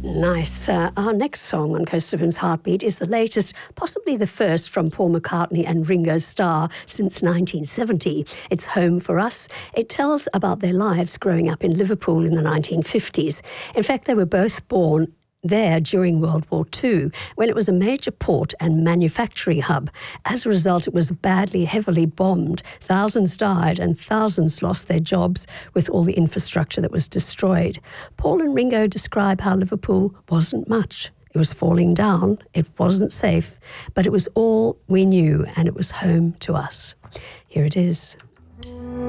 Nice. Our next song on Coast FM's Heartbeat is the latest, possibly the first from Paul McCartney and Ringo Starr since 1970. It's Home for Us. It tells about their lives growing up in Liverpool in the 1950s. In fact, they were both born there during World War II, when it was a major port and manufacturing hub. As a result, it was heavily bombed. Thousands died and thousands lost their jobs with all the infrastructure that was destroyed. Paul and Ringo describe how Liverpool wasn't much. It was falling down, it wasn't safe, but it was all we knew and it was home to us. Here it is.